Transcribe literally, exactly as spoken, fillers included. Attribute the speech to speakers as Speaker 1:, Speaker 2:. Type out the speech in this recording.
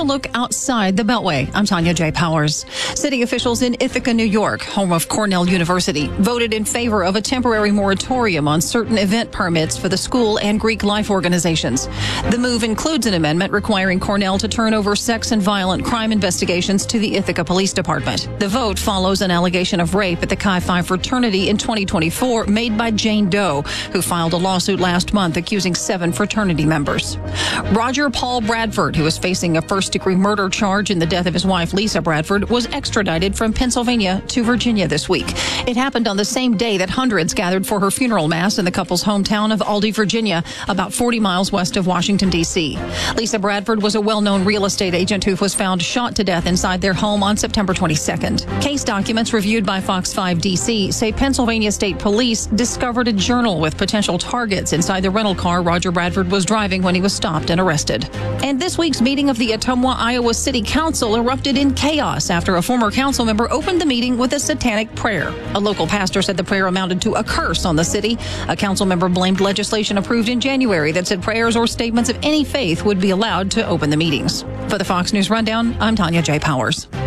Speaker 1: look outside the Beltway. I'm Tanya J. Powers. City officials in Ithaca, New York, home of Cornell University, voted in favor of a temporary moratorium on certain event permits for the school and Greek life organizations. The move includes an amendment requiring Cornell to turn over sex and violent crime investigations to the Ithaca Police Department. The vote follows an allegation of rape at the Chi Phi fraternity in twenty twenty-four made by Jane Doe, who filed a lawsuit last month accusing seven fraternity members. Roger Paul Bradford, who is facing a first-degree murder charge in the death of his wife, Lisa Bradford, was extradited from Pennsylvania to Virginia this week. It happened on the same day that hundreds gathered for her funeral mass in the couple's hometown of Aldie, Virginia, about forty miles west of Washington, D C Lisa Bradford was a well-known real estate agent who was found shot to death inside their home on September twenty-second. Case documents reviewed by Fox five D C say Pennsylvania State Police discovered a journal with potential targets inside the rental car Roger Bradford was driving when he was stopped and arrested. And this week's meeting of the Ottumwa, Iowa City Council erupted in chaos after a former council member opened the meeting with a satanic prayer. A local pastor said the prayer amounted to a curse on the city. A council member blamed legislation approved in January that said prayers or statements of any faith would be allowed to open the meetings. For the Fox News Rundown, I'm Tanya J. Powers.